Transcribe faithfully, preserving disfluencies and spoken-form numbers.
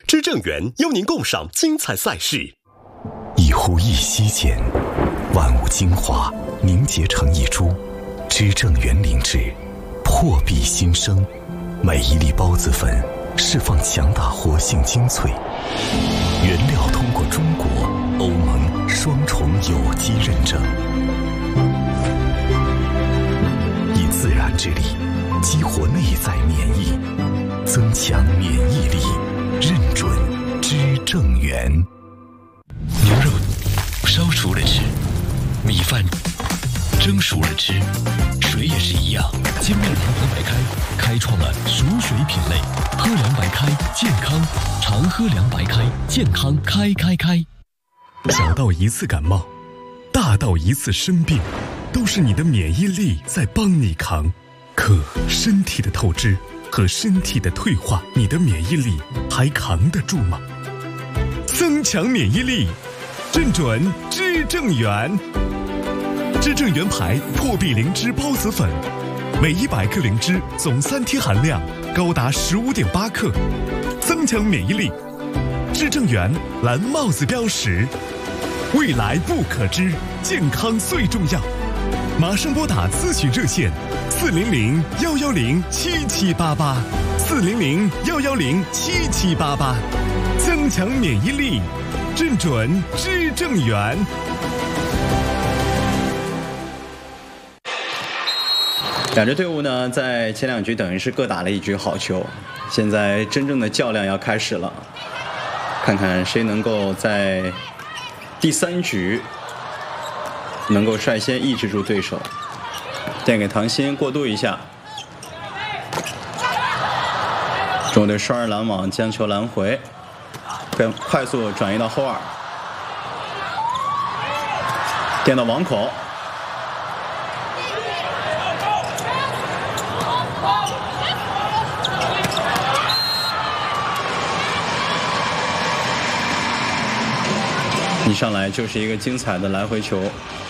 知正源邀您共赏精彩赛事。 一呼一吸间，万物精华凝结成一株。知正源灵芝，破壁新生，每一粒孢子粉释放强大活性精粹，原料通过中国、欧盟双重有机认证，以自然之力激活内在免疫，增强免疫力，认准知正源。 牛肉烧熟了吃，米饭蒸熟了吃，水也是一样。金麦郎黄白开开创了熟水品类，喝凉白开健康，常喝凉白开健康开开开。 小到一次感冒，大到一次生病，都是你的免疫力在帮你扛。可身体的透支和身体的退化，你的免疫力还扛得住吗？增强免疫力，认准知正源。知正源牌破壁灵芝孢子粉，每一百克灵芝总三贴含量高达十五点八克，增强免疫力。知正源蓝帽子标识，未来不可知，健康最重要。马上拨打咨询热线四零零幺幺零七七八八，四零零幺幺零七七八八，增强免疫力，认准知正源。 两支队伍呢，在前两局等于是各打了一局好球，现在真正的较量要开始了，看看谁能够在第三局能够率先抑制住对手。垫给唐鑫过渡一下，中国队双人拦网将球拦回，快速转移到后二，垫到网口。一上来就是一个精彩的来回球，